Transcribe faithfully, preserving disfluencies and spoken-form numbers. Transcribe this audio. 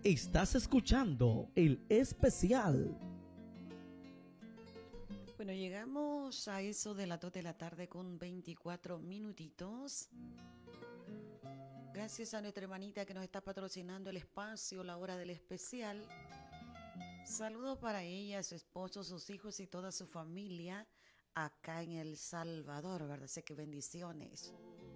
Estás escuchando El Especial. Bueno, llegamos a eso de las dos de la tarde con veinticuatro minutitos. Gracias a nuestra hermanita que nos está patrocinando el espacio, la hora del especial. Saludos para ella, su esposo, sus hijos y toda su familia acá en El Salvador, ¿verdad? Sé que bendiciones.